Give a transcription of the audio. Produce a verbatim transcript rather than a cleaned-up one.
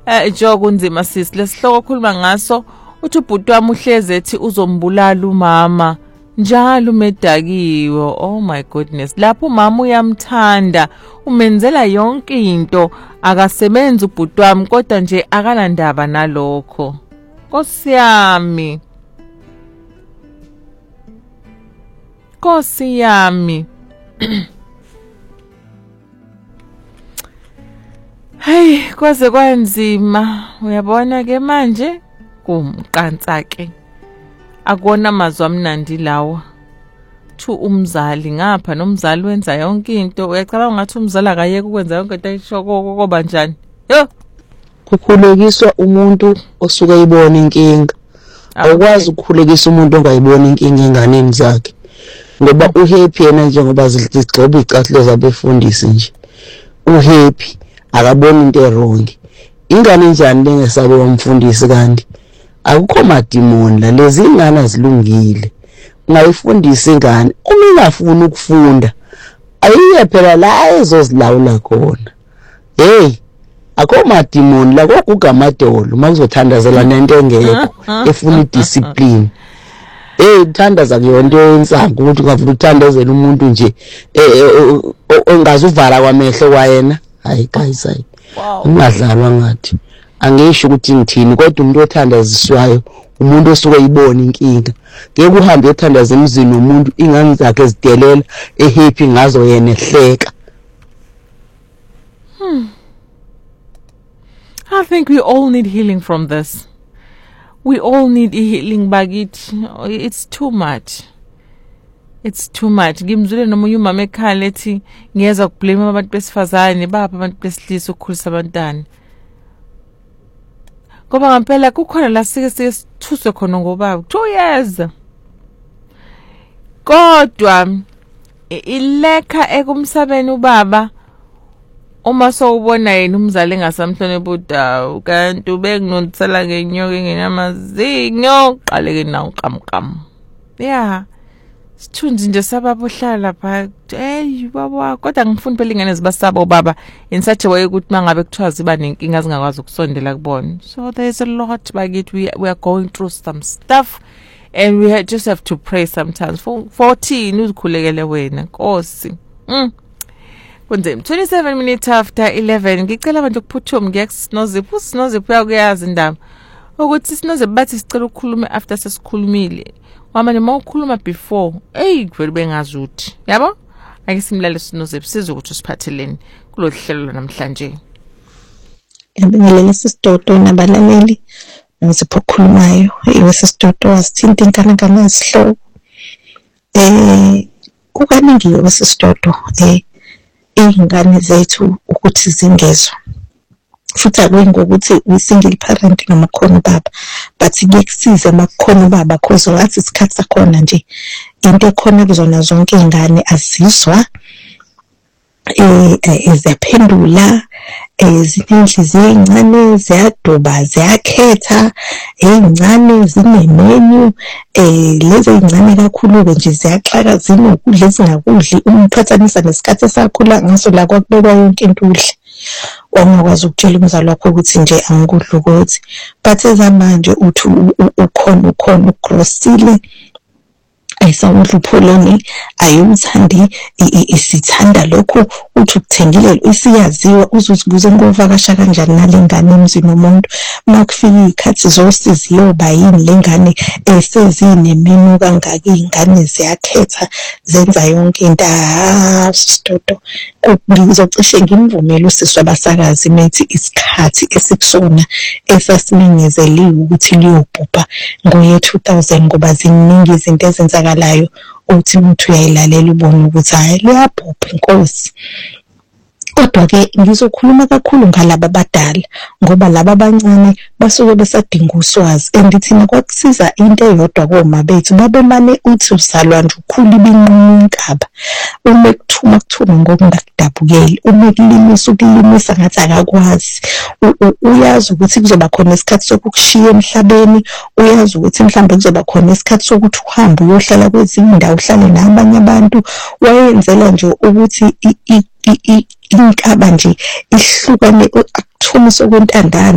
Eh jo kunzima sisi lesihloko okhuluma ngaso uthi ubhuti wami uhleze ethi uzombulala umama njalo umedakiwe. Oh my goodness, lapho umama uyamthanda umenzela yonke into akasebenza ubhuti wami kodwa nje akanandaba nalokho. Nkosi yami, Nkosi yami. Hey, kwaze kwanzima uyabona ke manje kumqansa ke akona amazwi amnandi lawa. Thu umzali ngapha nomzali wenza yonke into uyacabanga ngathi umzali akayeke ukwenza yonke into ayishoko koba njani. Yo kukhulekiswa umuntu osuka ayibona inkinga. Awukwazi ukukhulekisa umuntu ongayibona inkinga enganeni zakhe ngoba uhappy yena njengoba zigxoba icathilo zabefundisi nje uhappy akabona into errong. Ingane njani lengesabe wamfundisi kanti akukho madimoni la lezi ingane azilungile. Ungayifundisa ingane uma ingafuni ukufunda ayiye phela la ezozilawula khona. Hey akho madimoni la kokugamadolo makuzothandazela nento engekho efuna idiscipline. Eh thandaza kuyonto yensangu ukuthi ungafuna ukuthandazela umuntu nje eh ongazuvala kwamehlo kwayena. Hayi guys hayi ungadlalwa ngathi angisho ukuthi ngithini kodwa umuntu othandaziswayo umuntu osuke ayibona inkinga. Ngeke uhambe ethandaza emzini womuntu ingane zakhe ezidelela ehappy ngazo yena ehleka. Hmm. I think we all need healing from this. We all need healing bakithi. It's too much. It's too much. Ngimzule nomunye umama ekhaya ethi ngiyeza ukublame abantu besifazane bapha abantu besilisa ukukhulisa abantwana. Ngoba ngempela kukhona la sike sike sithuswe khona ngobaba two years. Kodwa ilekha ekumsabeni ubaba uma sowubona yena umzali engasamhlonipha udawu kanti ubekunontsela ngenyoka engenamazinyo qaleke nawo kamkam. Yeah. Sithunzi nje sababa ohlala lapha. Hey baba kodwa ngifuna phela ingane zibasaba ubaba in such a way ukuthi mangabe kuthiwa ziba nenkinga zingakwazi ukusondela kubona. So there is a lot bakithi we, we are going through some stuff and we just have to pray sometimes for fourteen uzikhulekele wena Nkosi. Mm. Kunzima twenty-seven minutes after eleven ngicela abantu ukuphuthuma ngiyakusinozipho usinozipho uyakuyazi indaba ukuthi sinozipho bathi sicela ukukhuluma after sesikhulumile. Wamanje mawukhuluma before hey vele bengazuthi yabo ake simlale sinozipho sizo ukuthi usiphatheleni kulo hlelo namhlanje. Ngibingelele sisidodo nabalaleli ngizipho khulumayo iwe sisidodo wasithinta inkana ngane esihloko eh kukaningi wesisidodo eh ingane zethu ukuthi zingezwe futhi akwengo ukuthi we-single parent noma khona baba but ngikusize makukhona baba cause ngathi isikhathi sakhona nje into ekhona kuzona zonke ingane azizwa eh ezaphendula ezinhliziyo ezincane ziyaduba ziyakhetha ezincane zinemenu eh lezi ezincane kakhulu ke nje ziyaxaka zinokudla ezingakudli umphathanisa nesikhathi esakhula ngaso la kwakubekwa yonke into udle ongakwazi ukutshela umzali wakho ukuthi nje angikudla ukuthi but ezamanje uthi ukhona ukhona ugrosile ayisawudla upholoni ayumthandi isithanda lokho uthi ukuthengile isiyaziwa uzuzibuze ngovakasha kanjani nalengane emzini womuntu makufika ikhathi zosiziyo bayini lengane esezine menu kangaka ingane ziyakhetha zenza yonke into asistodo ngizocishe ngimvumela usiswa basakazi methi isikhathi esikusona esasimenyezeliwe ukuthi liyobhubha ngoye two thousand ngoba ziningi izinto ezenzakalayo uthi umuntu uyayilalela ubone ukuthi hayi liyabhubha inkosi. Kodwa ke ngizokhuluma kakhulu ngalabo abadala ngoba laba abancane basuke besadinga uswazi and thina kwakusiza into eyodwa koma bethu babemane uthi usalwa nje ukhula ibinquma inkaba uma kuthuma kuthuma ngokungakudabukeli uma kulimisa ukulimisa ngathi akakwazi uyazi ukuthi kuzoba khona isikhathi sokukushiya emhlabeni uyazi ukuthi mhlawumbe kuzoba khona isikhathi sokuthi uhambe uyohlala kwezinye indawo uhlale nabanye abantu wayenzela nje ukuthi inkaba nje ihlukane akuthumise kwentandane